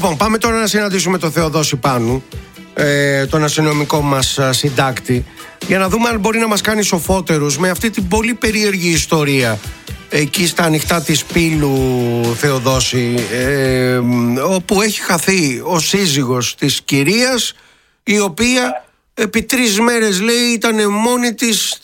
Λοιπόν, πάμε τώρα να συναντήσουμε τον Θεοδόση Πάνου, τον αστυνομικό μας συντάκτη, για να δούμε αν μπορεί να μας κάνει σοφότερους με αυτή την πολύ περίεργη ιστορία εκεί στα ανοιχτά της Πύλου, Θεοδόση, όπου έχει χαθεί ο σύζυγος της κυρίας, η οποία επί 3 μέρες, λέει, ήταν μόνη της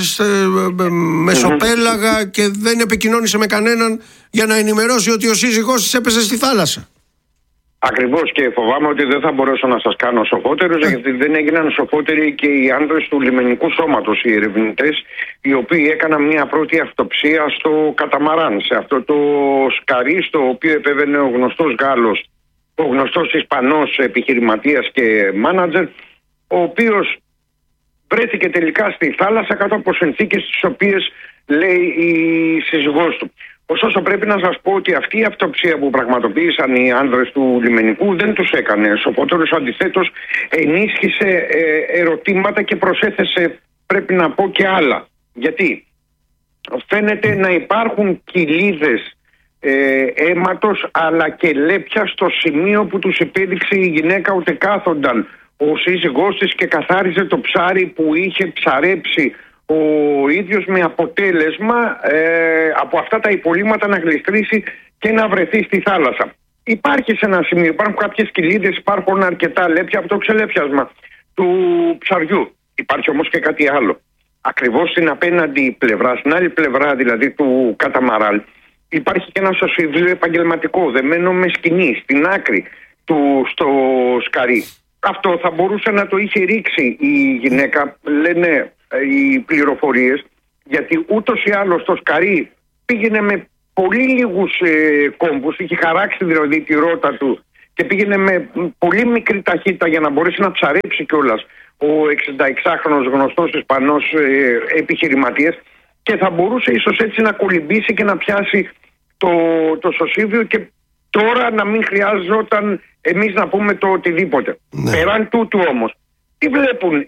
μεσοπέλαγα και δεν επικοινώνησε με κανέναν για να ενημερώσει ότι ο σύζυγός της έπεσε στη θάλασσα. Ακριβώς, και φοβάμαι ότι δεν θα μπορέσω να σας κάνω σοφότερους, γιατί δεν έγιναν σοφότεροι και οι άνδρες του λιμενικού σώματος, οι ερευνητές, οι οποίοι έκαναν μια πρώτη αυτοψία στο καταμαράν, σε αυτό το σκαρί στο οποίο επέβαινε ο γνωστός Γάλλος, ο γνωστός Ισπανός επιχειρηματίας και μάνατζερ, ο οποίος βρέθηκε τελικά στη θάλασσα κάτω από συνθήκες τις οποίες λέει η σύζυγός του. Ωστόσο, πρέπει να σας πω ότι αυτή η αυτοψία που πραγματοποίησαν οι άνδρες του λιμενικού δεν τους έκανε σοφότερους, αντιθέτως ενίσχυσε ερωτήματα και προσέθεσε, πρέπει να πω, και άλλα. Γιατί φαίνεται να υπάρχουν κοιλίδες αίματος αλλά και λέπια στο σημείο που τους επέδειξε η γυναίκα ότι κάθονταν ο σύζυγός της και καθάριζε το ψάρι που είχε ψαρέψει ο ίδιος, με αποτέλεσμα από αυτά τα υπολείμματα να γλιστρήσει και να βρεθεί στη θάλασσα. Υπάρχει σε ένα σημείο, υπάρχουν κάποιες κοιλίδες, υπάρχουν αρκετά λέπια από το ξελέπιασμα του ψαριού. Υπάρχει όμως και κάτι άλλο. Ακριβώς στην απέναντι πλευρά, στην άλλη πλευρά δηλαδή του καταμαράλ, υπάρχει και ένα σωσίδιο επαγγελματικό, δεμένο με σκηνή, στην άκρη του στο σκαρί. Αυτό θα μπορούσε να το είχε ρίξει η γυναίκα, λένε οι πληροφορίες, γιατί ούτως ή άλλως το σκαρί πήγαινε με πολύ λίγους κόμβους, είχε χαράξει δηλαδή τη ρότα του και πήγαινε με πολύ μικρή ταχύτητα για να μπορέσει να ψαρέψει κιόλας ο 66χρονος γνωστός Ισπανός επιχειρηματίας, και θα μπορούσε ίσως έτσι να κολυμπήσει και να πιάσει το σωσίβιο και τώρα να μην χρειάζονταν εμείς να πούμε το οτιδήποτε. Ναι. Πέραν τούτου όμως, τι βλέπουν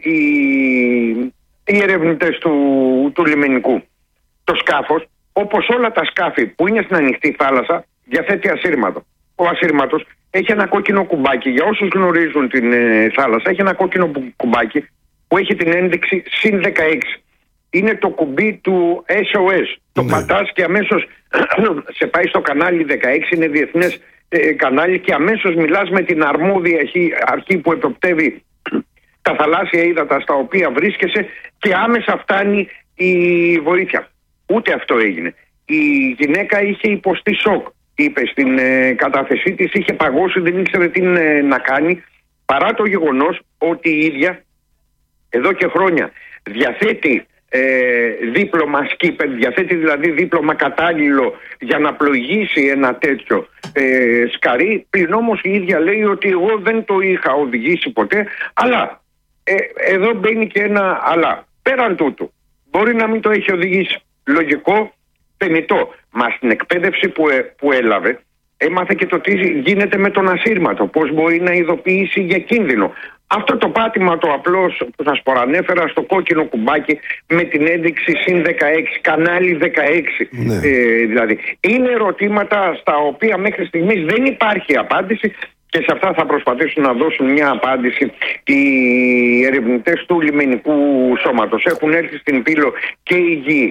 οι ερευνητές του λιμενικού? Το σκάφος, όπως όλα τα σκάφη που είναι στην ανοιχτή θάλασσα, διαθέτει ασύρματο. Ο ασύρματος έχει ένα κόκκινο κουμπάκι. Για όσους γνωρίζουν την θάλασσα, έχει ένα κόκκινο κουμπάκι που έχει την ένδειξη συν 16. Είναι το κουμπί του SOS. Το πατάς και αμέσως σε πάει στο κανάλι 16, είναι διεθνές κανάλι, και αμέσως μιλάς με την αρμόδια αρχή που εποπτεύει τα θαλάσσια ύδατα στα οποία βρίσκεσαι και άμεσα φτάνει η βοήθεια. Ούτε αυτό έγινε. Η γυναίκα είχε υποστεί σοκ. Είπε στην κατάθεσή της, είχε παγώσει, δεν ήξερε τι να κάνει, παρά το γεγονός ότι η ίδια εδώ και χρόνια διαθέτει δίπλωμα skipper, διαθέτει δηλαδή δίπλωμα κατάλληλο για να πλοηγήσει ένα τέτοιο σκαρί, πλην όμως η ίδια λέει ότι εγώ δεν το είχα οδηγήσει ποτέ. Αλλά εδώ μπαίνει και ένα αλλά. Πέραν τούτου, μπορεί να μην το έχει οδηγήσει. Λογικό, θεμιτό. Μα στην εκπαίδευση που έλαβε, έμαθε και το τι γίνεται με τον ασύρματο, πώς μπορεί να ειδοποιήσει για κίνδυνο. Αυτό το πάτημα το απλώς που σας προανέφερα στο κόκκινο κουμπάκι με την ένδειξη συν 16, κανάλι 16 δηλαδή. Είναι ερωτήματα στα οποία μέχρι στιγμής δεν υπάρχει απάντηση, και σε αυτά θα προσπαθήσουν να δώσουν μια απάντηση οι ερευνητές του λιμενικού σώματος. Έχουν έρθει στην Πύλο και οι γη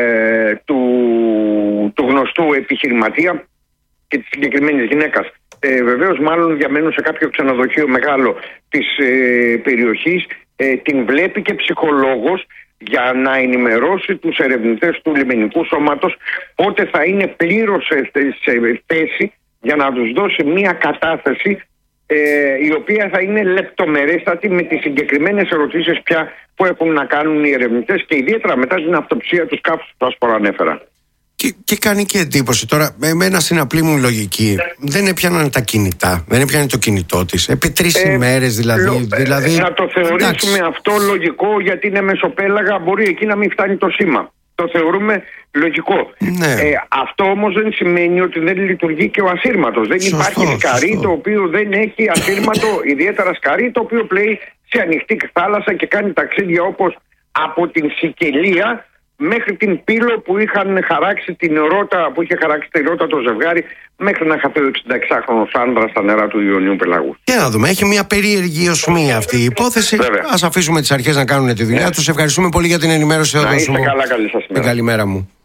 του γνωστού επιχειρηματία και της συγκεκριμένης γυναίκας. Βεβαίως μάλλον διαμένουν σε κάποιο ξενοδοχείο μεγάλο της περιοχής. Την βλέπει και ψυχολόγος για να ενημερώσει τους ερευνητές του λιμενικού σώματος πότε θα είναι πλήρως σε θέση για να τους δώσει μια κατάθεση η οποία θα είναι λεπτομερέστατη με τις συγκεκριμένες ερωτήσεις πια που έχουν να κάνουν οι ερευνητές, και ιδιαίτερα μετά την αυτοψία του σκάφους που σας προανέφερα. Και κάνει και εντύπωση τώρα, εμένα στην απλή μου λογική, δεν έπιαναν τα κινητά, δεν έπιανε το κινητό της επί 3 ημέρες δηλαδή. Να το θεωρήσουμε αυτό λογικό, γιατί είναι μεσοπέλαγα, μπορεί εκεί να μην φτάνει το σήμα. Το θεωρούμε λογικό. Ναι. Αυτό όμως δεν σημαίνει ότι δεν λειτουργεί και ο ασύρματος. Δεν υπάρχει σκαρί το οποίο δεν έχει ασύρματο, ιδιαίτερα σκαρί το οποίο πλέει σε ανοιχτή θάλασσα και κάνει ταξίδια όπως από την Σικελία μέχρι την Πύλο που είχαν χαράξει την ρότα, που είχε χαράξει τη ρότα το ζευγάρι, μέχρι να χαθεί ο 66χρονος άνδρας στα νερά του Ιωνίου Πελαγού. Και να δούμε, έχει μια περίεργη οσμία αυτή η υπόθεση. Ας αφήσουμε τις αρχές να κάνουν τη δουλειά τους. Ευχαριστούμε πολύ για την ενημέρωση. Να είστε καλά, καλή σας ημέρα. Καλημέρα μου.